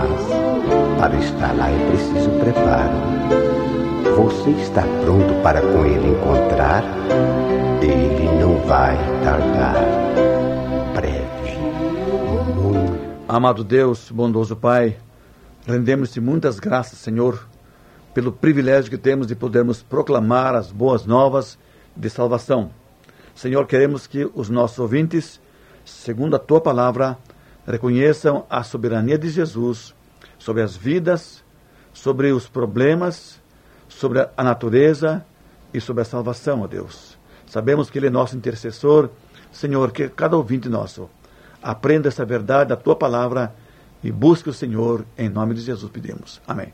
Mas para estar lá é preciso preparo. Você está pronto para com ele encontrar? Ele não vai tardar. Breve. Muito. Amado Deus, bondoso Pai, rendemos-te muitas graças, Senhor, pelo privilégio que temos de podermos proclamar as boas novas de salvação. Senhor, queremos que os nossos ouvintes, segundo a Tua palavra, reconheçam a soberania de Jesus sobre as vidas, sobre os problemas, sobre a natureza e sobre a salvação, ó Deus. Sabemos que Ele é nosso intercessor. Senhor, que cada ouvinte nosso aprenda essa verdade da Tua palavra e busque o Senhor, em nome de Jesus pedimos. Amém.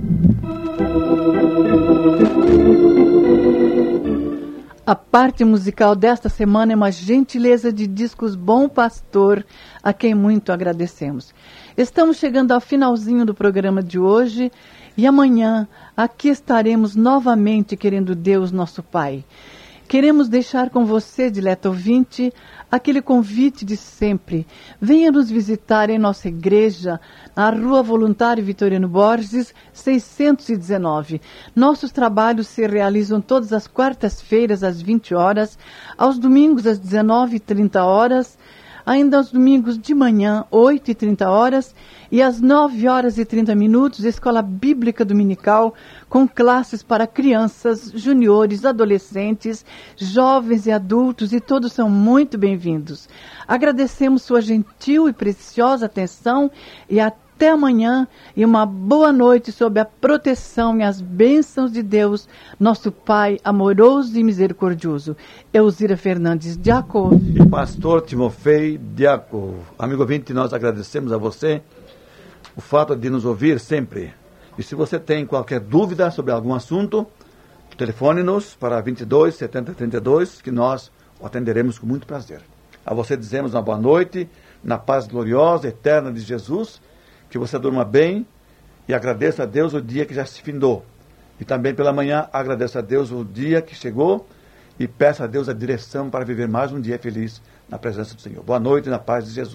A parte musical desta semana é uma gentileza de Discos Bom Pastor, a quem muito agradecemos. Estamos chegando ao finalzinho do programa de hoje e amanhã aqui estaremos novamente, querendo Deus, nosso Pai. Queremos deixar com você, dileto ouvinte, aquele convite de sempre. Venha nos visitar em nossa igreja, na Rua Voluntário Vitoriano Borges, 619. Nossos trabalhos se realizam todas as quartas-feiras, às 20 horas, aos domingos, às 19h30, ainda aos domingos de manhã, 8h30, e às 9h30, Escola Bíblica Dominical, com classes para crianças, juniores, adolescentes, jovens e adultos, e todos são muito bem-vindos. Agradecemos sua gentil e preciosa atenção, e até amanhã, e uma boa noite sob a proteção e as bênçãos de Deus, nosso Pai amoroso e misericordioso. Elzira Fernandes Diácono. E pastor Timofei Diácono. Amigo ouvinte, nós agradecemos a você o fato de nos ouvir sempre. E se você tem qualquer dúvida sobre algum assunto, telefone-nos para 22 70 32, que nós o atenderemos com muito prazer. A você dizemos uma boa noite, na paz gloriosa, eterna de Jesus, que você durma bem e agradeça a Deus o dia que já se findou. E também pela manhã agradeça a Deus o dia que chegou e peça a Deus a direção para viver mais um dia feliz na presença do Senhor. Boa noite, na paz de Jesus.